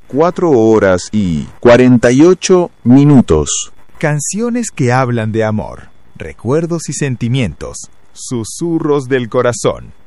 4 horas y 48 minutos. Canciones que hablan de amor, recuerdos y sentimientos, susurros del corazón.